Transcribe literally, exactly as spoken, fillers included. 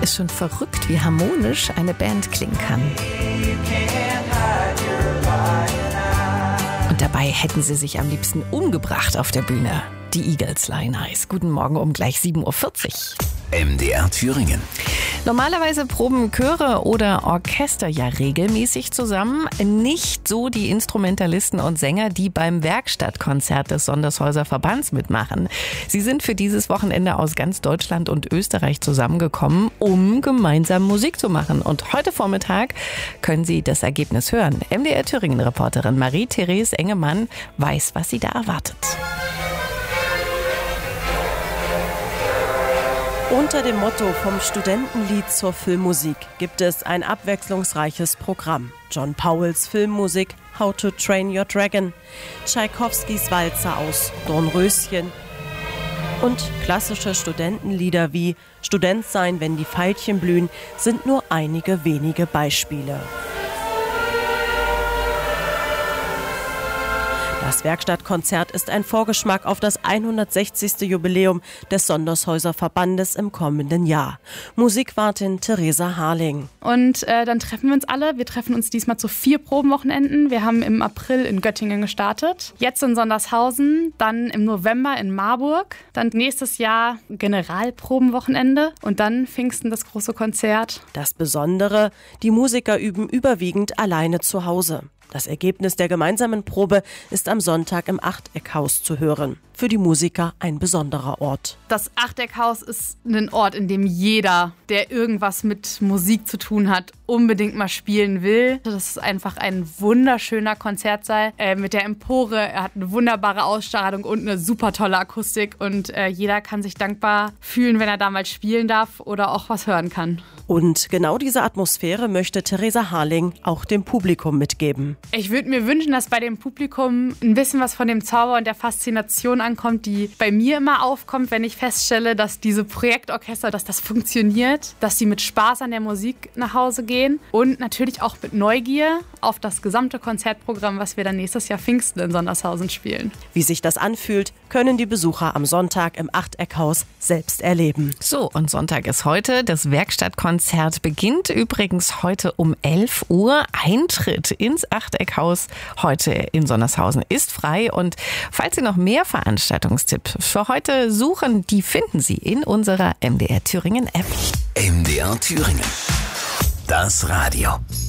ist schon verrückt, wie harmonisch eine Band klingen kann. Und dabei hätten sie sich am liebsten umgebracht auf der Bühne. Die Eagles Lie Nice. Guten Morgen um gleich sieben Uhr vierzig. M D R Thüringen. Normalerweise proben Chöre oder Orchester ja regelmäßig zusammen. Nicht so die Instrumentalisten und Sänger, die beim Werkstattkonzert des Sondershäuser Verbands mitmachen. Sie sind für dieses Wochenende aus ganz Deutschland und Österreich zusammengekommen, um gemeinsam Musik zu machen. Und heute Vormittag können Sie das Ergebnis hören. M D R Thüringen-Reporterin Marie-Therese Engemann weiß, was sie da erwartet. Unter dem Motto vom Studentenlied zur Filmmusik gibt es ein abwechslungsreiches Programm. John Powells Filmmusik How to Train Your Dragon, Tschaikowskis Walzer aus Dornröschen und klassische Studentenlieder wie Student sein, wenn die Veilchen blühen, sind nur einige wenige Beispiele. Das Werkstattkonzert ist ein Vorgeschmack auf das hundertsechzigste Jubiläum des Sondershäuser Verbandes im kommenden Jahr. Musikwartin Theresa Harling. Und äh, dann treffen wir uns alle. Wir treffen uns diesmal zu vier Probenwochenenden. Wir haben im April in Göttingen gestartet, jetzt in Sondershausen, dann im November in Marburg, dann nächstes Jahr Generalprobenwochenende und dann Pfingsten das große Konzert. Das Besondere, die Musiker üben überwiegend alleine zu Hause. Das Ergebnis der gemeinsamen Probe ist am Sonntag im Achteckhaus zu hören. Für die Musiker ein besonderer Ort. Das Achteckhaus ist ein Ort, in dem jeder, der irgendwas mit Musik zu tun hat, unbedingt mal spielen will. Das ist einfach ein wunderschöner Konzertsaal äh, mit der Empore. Er hat eine wunderbare Ausstattung und eine super tolle Akustik. Und äh, jeder kann sich dankbar fühlen, wenn er da mal spielen darf oder auch was hören kann. Und genau diese Atmosphäre möchte Theresa Harling auch dem Publikum mitgeben. Ich würde mir wünschen, dass bei dem Publikum ein bisschen was von dem Zauber und der Faszination ankommt, die bei mir immer aufkommt, wenn ich feststelle, dass diese Projektorchester, dass das funktioniert, dass sie mit Spaß an der Musik nach Hause gehen und natürlich auch mit Neugier auf das gesamte Konzertprogramm, was wir dann nächstes Jahr Pfingsten in Sondershausen spielen. Wie sich das anfühlt, können die Besucher am Sonntag im Achteckhaus selbst erleben. So, und Sonntag ist heute. Das Werkstattkonzert beginnt übrigens heute um elf Uhr. Eintritt ins Achteckhaus heute in Sondershausen ist frei. Und falls Sie noch mehr Veranstaltungstipps für heute suchen, die finden Sie in unserer M D R Thüringen App. M D R Thüringen. Das Radio.